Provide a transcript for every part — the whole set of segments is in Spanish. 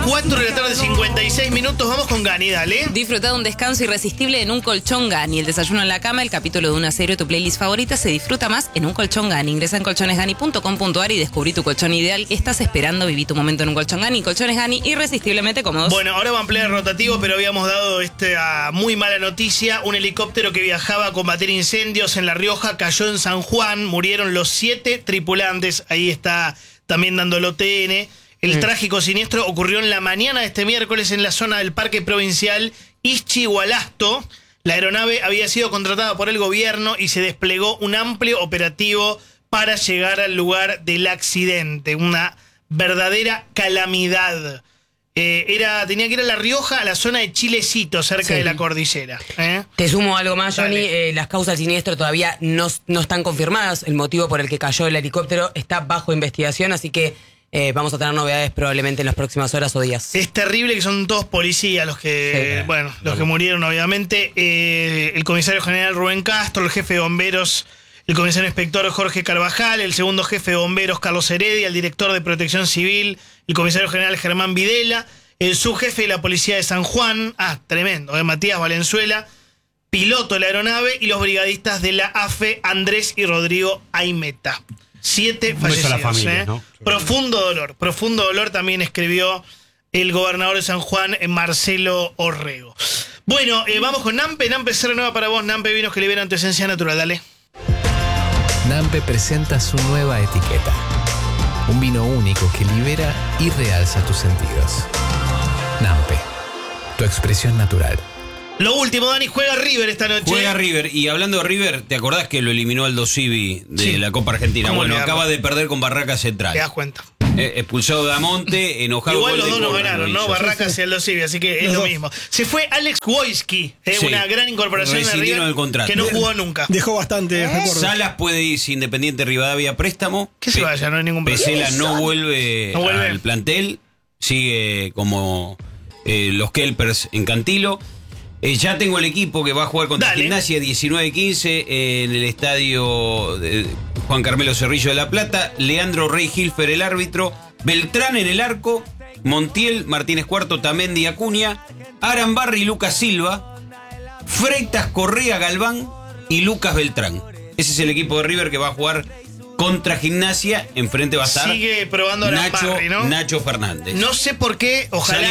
4 de la tarde, 56 minutos. Vamos con Gani, dale. Disfruta de un descanso irresistible en un colchón Gani. El desayuno en la cama, el capítulo de una serie o tu playlist favorita se disfruta más en un colchón Gani. Ingresa en colchonesgani.com.ar y descubrí tu colchón ideal. ¿Qué estás esperando? Viví tu momento en un colchón Gani. Colchones Gani, irresistiblemente cómodos. Bueno, ahora va a ampliar el rotativo, pero habíamos dado esta muy mala noticia. Un helicóptero que viajaba a combatir incendios en La Rioja cayó en San Juan. Murieron los 7 tripulantes. Ahí está también dándolo TN. El trágico siniestro ocurrió en la mañana de este miércoles en la zona del Parque Provincial Ixchi-Hualasto. La aeronave había sido contratada por el gobierno y se desplegó un amplio operativo para llegar al lugar del accidente. Una verdadera calamidad. Tenía que ir a La Rioja, a la zona de Chilecito, cerca de la cordillera. Te sumo algo más, Johnny. Las causas del siniestro todavía no están confirmadas. El motivo por el que cayó el helicóptero está bajo investigación, así que vamos a tener novedades probablemente en las próximas horas o días. Es terrible que son todos policías los que, que murieron, obviamente. El comisario general Rubén Castro, el jefe de bomberos, el comisario inspector Jorge Carvajal, el segundo jefe de bomberos Carlos Heredia, el director de Protección Civil, el comisario general Germán Videla, el subjefe de la policía de San Juan, tremendo, Matías Valenzuela, piloto de la aeronave, y los brigadistas de la AFE, Andrés y Rodrigo Aimeta. 7 fallecidos. La familia, ¿no? Profundo dolor también escribió el gobernador de San Juan, Marcelo Orrego. Bueno, vamos con Nampe. Nampe se renueva para vos. Nampe, vinos que liberan tu esencia natural. Dale. Nampe presenta su nueva etiqueta. Un vino único que libera y realza tus sentidos. Nampe, tu expresión natural. Lo último, Dani, juega River esta noche. Juega River, y hablando de River, ¿te acordás que lo eliminó Aldo Civi de la Copa Argentina? Bueno, acaba de perder con Barracas Central. Te das cuenta. Expulsado de Amonte, enojado. Igual los dos no ganaron, ¿no? Barracas y Aldo Civi, así que es lo mismo. Se fue Alex Wojski, una gran incorporación de River, el contrato, que no jugó nunca. Dejó bastante recuerdo. Salas puede irse Independiente Rivadavia préstamo. Que se vaya, no hay ningún problema. Pesela no vuelve al plantel, sigue como los Kelpers en Cantilo. Ya tengo el equipo que va a jugar contra Gimnasia 19-15 en el estadio de Juan Carmelo Cerrillo de La Plata. Leandro Rey Hilfer, el árbitro. Beltrán en el arco. Montiel, Martínez Cuarto, Tamendi, Acuña. Arambarri y Lucas Silva. Freitas, Correa, Galván y Lucas Beltrán. Ese es el equipo de River que va a jugar contra Gimnasia. Enfrente va a estar sigue probando Arambarri, ¿no? Nacho Fernández. No sé por qué,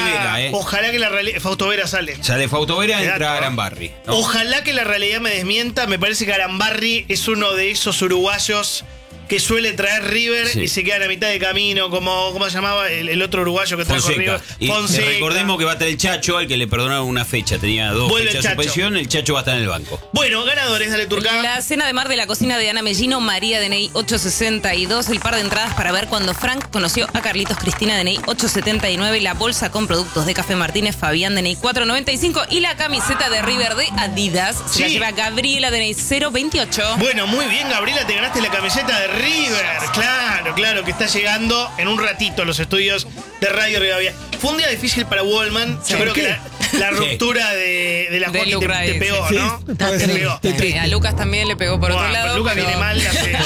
ojalá que la realidad. Fausto Vera sale. Sale Fausto Vera, entra Arambarri, ¿no? Ojalá que la realidad me desmienta. Me parece que Arambarri es uno de esos uruguayos que suele traer River y se queda a la mitad de camino, ¿cómo se llamaba el otro uruguayo que trajo River? Fonseca. Recordemos que va a estar el Chacho, al que le perdonaron una fecha, tenía 2 fechas de suspensión, el Chacho va a estar en el banco. Bueno, ganadores, dale Turca. La cena de mar de la cocina de Ana Mellino, María DNI 862, el par de entradas para ver cuando Frank conoció a Carlitos Cristina DNI 879, la bolsa con productos de Café Martínez Fabián DNI 495 y la camiseta de River de Adidas se la lleva Gabriela DNI 028. Bueno, muy bien, Gabriela, te ganaste la camiseta de River, claro, que está llegando en un ratito a los estudios de Radio Rivadavia. Fue un día difícil para Wallman. Yo creo que la ruptura de la Joaquín te pegó, ¿no? Te pegó. A Lucas también le pegó por otro lado. Lucas viene mal,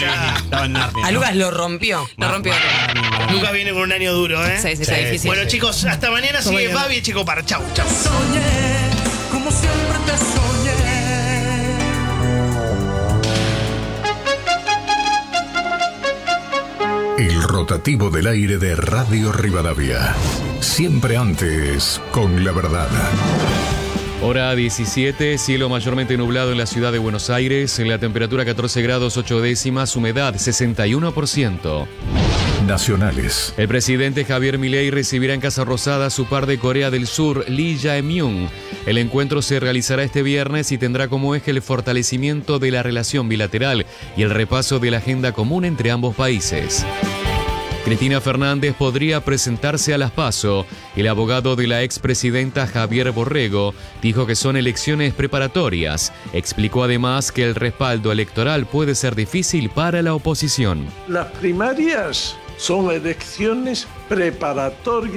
a Lucas lo rompió. Lucas viene con un año duro, Sí, difícil. Bueno, chicos, hasta mañana. Sigue Fabi y Chico Par. Chau. Soñé, como siempre te soñé. El rotativo del aire de Radio Rivadavia. Siempre antes con la verdad. Hora 17, cielo mayormente nublado en la ciudad de Buenos Aires, la temperatura 14 grados 8 décimas, humedad 61%. Nacionales. El presidente Javier Milei recibirá en Casa Rosada a su par de Corea del Sur, Lee Jae-myung. El encuentro se realizará este viernes y tendrá como eje el fortalecimiento de la relación bilateral y el repaso de la agenda común entre ambos países. Cristina Fernández podría presentarse a las PASO. El abogado de la expresidenta Javier Borrego dijo que son elecciones preparatorias. Explicó además que el respaldo electoral puede ser difícil para la oposición. Las primarias son elecciones preparatorias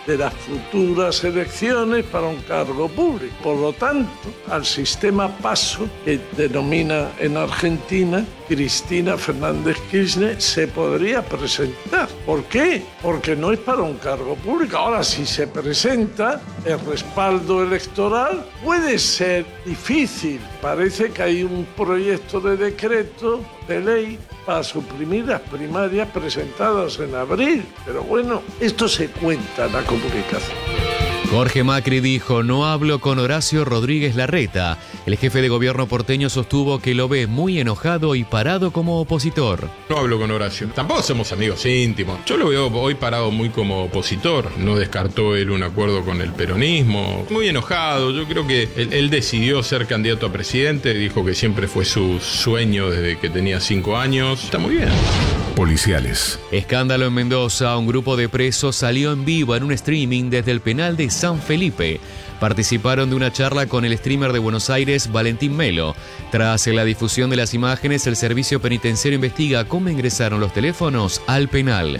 de las futuras elecciones para un cargo público. Por lo tanto, al sistema PASO, que denomina en Argentina Cristina Fernández Kirchner, se podría presentar. ¿Por qué? Porque no es para un cargo público. Ahora, si se presenta, el respaldo electoral puede ser difícil. Parece que hay un proyecto de decreto de ley para suprimir las primarias presentadas en abril. Pero bueno, esto se cuenta en la comunicación. Jorge Macri dijo: no hablo con Horacio Rodríguez Larreta. El jefe de gobierno porteño sostuvo que lo ve muy enojado y parado como opositor. No hablo con Horacio. Tampoco somos amigos íntimos. Yo lo veo hoy parado muy como opositor. No descartó él un acuerdo con el peronismo. Muy enojado. Yo creo que él decidió ser candidato a presidente. Dijo que siempre fue su sueño desde que tenía 5 años. Está muy bien. Policiales. Escándalo en Mendoza. Un grupo de presos salió en vivo en un streaming desde el penal de San Felipe. Participaron de una charla con el streamer de Buenos Aires, Valentín Melo. Tras la difusión de las imágenes, el servicio penitenciario investiga cómo ingresaron los teléfonos al penal.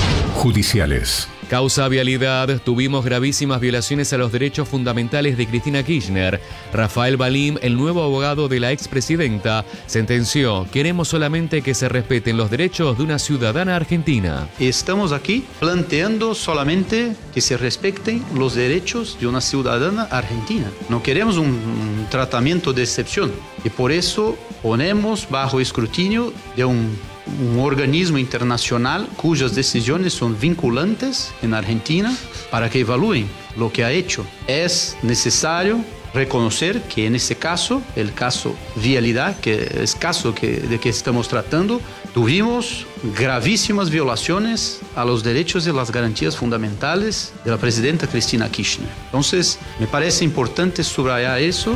Judiciales. Causa vialidad, tuvimos gravísimas violaciones a los derechos fundamentales de Cristina Kirchner. Rafael Balim, el nuevo abogado de la expresidenta, sentenció: queremos solamente que se respeten los derechos de una ciudadana argentina. Estamos aquí planteando solamente que se respeten los derechos de una ciudadana argentina. No queremos un tratamiento de excepción y por eso ponemos bajo escrutinio de un organismo internacional cuyas decisiones son vinculantes en Argentina para que evalúen lo que ha hecho. Es necesario reconocer que en ese caso, el caso vialidad, que es caso de que estamos tratando, tuvimos gravísimas violaciones a los derechos y las garantías fundamentales de la presidenta Cristina Kirchner. Entonces, me parece importante subrayar eso.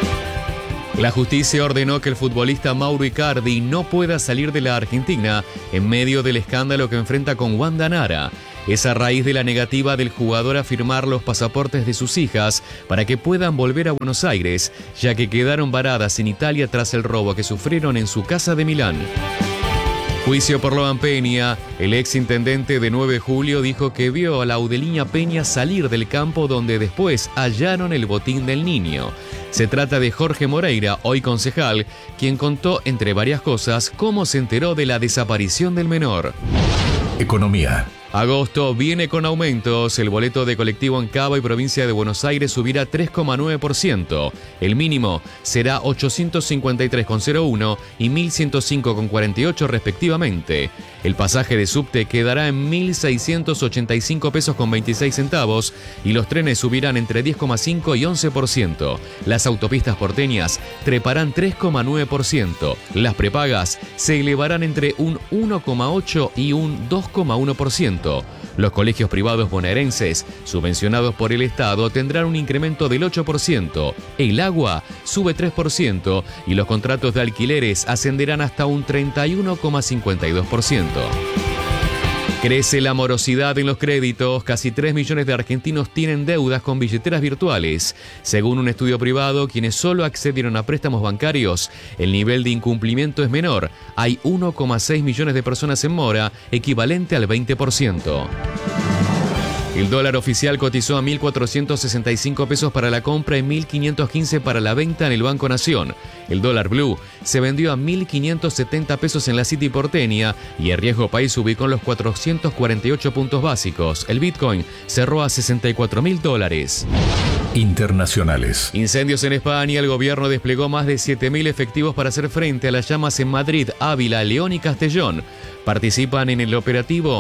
La justicia ordenó que el futbolista Mauro Icardi no pueda salir de la Argentina en medio del escándalo que enfrenta con Wanda Nara. Es a raíz de la negativa del jugador a firmar los pasaportes de sus hijas para que puedan volver a Buenos Aires, ya que quedaron varadas en Italia tras el robo que sufrieron en su casa de Milán. Juicio por Loan Peña. El ex intendente de 9 de julio dijo que vio a Laudeliña Peña salir del campo donde después hallaron el botín del niño. Se trata de Jorge Moreira, hoy concejal, quien contó, entre varias cosas, cómo se enteró de la desaparición del menor. Economía. Agosto viene con aumentos. El boleto de colectivo en Cava y provincia de Buenos Aires subirá 3,9%. El mínimo será 853,01 y 1.105,48 respectivamente. El pasaje de subte quedará en 1.685 pesos con 26 centavos y los trenes subirán entre 10,5 y 11%. Las autopistas porteñas treparán 3,9%. Las prepagas se elevarán entre un 1,8 y un 2,1%. Los colegios privados bonaerenses, subvencionados por el Estado, tendrán un incremento del 8%. El agua sube 3% y los contratos de alquileres ascenderán hasta un 31,52%. Crece la morosidad en los créditos. Casi 3 millones de argentinos tienen deudas con billeteras virtuales. Según un estudio privado, quienes solo accedieron a préstamos bancarios, el nivel de incumplimiento es menor. Hay 1,6 millones de personas en mora, equivalente al 20%. El dólar oficial cotizó a 1.465 pesos para la compra y 1.515 para la venta en el Banco Nación. El dólar blue se vendió a 1.570 pesos en la City porteña y el riesgo país se ubicó en los 448 puntos básicos. El Bitcoin cerró a $64.000. Internacionales. Incendios en España. El gobierno desplegó más de 7.000 efectivos para hacer frente a las llamas en Madrid, Ávila, León y Castellón. Participan en el operativo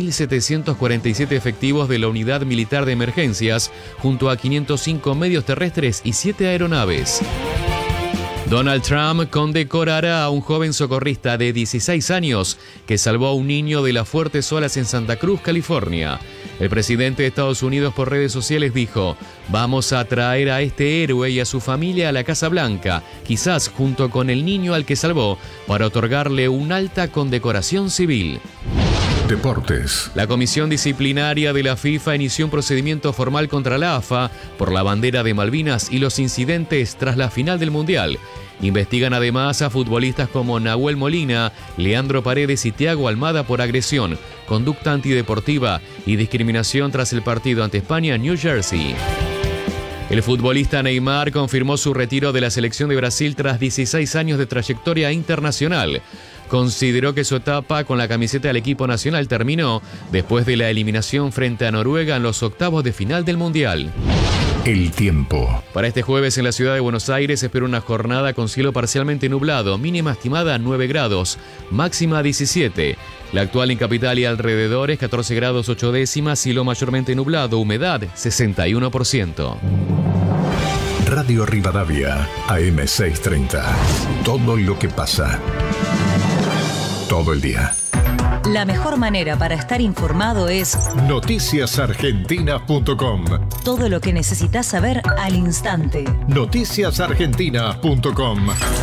1.747 efectivos de la Unidad Militar de Emergencias, junto a 505 medios terrestres y 7 aeronaves. Donald Trump condecorará a un joven socorrista de 16 años que salvó a un niño de las fuertes olas en Santa Cruz, California. El presidente de Estados Unidos por redes sociales dijo: vamos a traer a este héroe y a su familia a la Casa Blanca, quizás junto con el niño al que salvó, para otorgarle una alta condecoración civil. Deportes. La Comisión Disciplinaria de la FIFA inició un procedimiento formal contra la AFA por la bandera de Malvinas y los incidentes tras la final del Mundial. Investigan además a futbolistas como Nahuel Molina, Leandro Paredes y Thiago Almada por agresión, conducta antideportiva y discriminación tras el partido ante España en New Jersey. El futbolista Neymar confirmó su retiro de la selección de Brasil tras 16 años de trayectoria internacional. Consideró que su etapa con la camiseta del equipo nacional terminó después de la eliminación frente a Noruega en los octavos de final del Mundial. El tiempo. Para este jueves en la ciudad de Buenos Aires se espera una jornada con cielo parcialmente nublado, mínima estimada 9 grados, máxima 17. La actual en capital y alrededores 14 grados 8 décimas, cielo mayormente nublado, humedad 61%. Radio Rivadavia, AM630. Todo lo que pasa. Todo el día. La mejor manera para estar informado es noticiasargentina.com. Todo lo que necesitas saber al instante. Noticiasargentina.com.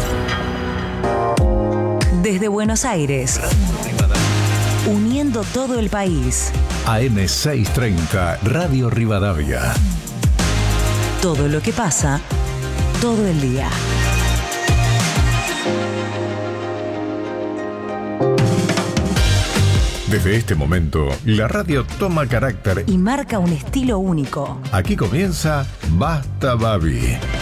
Desde Buenos Aires, uniendo todo el país. AM630, Radio Rivadavia. Todo lo que pasa, todo el día. Desde este momento, la radio toma carácter y marca un estilo único. Aquí comienza Basta Babi.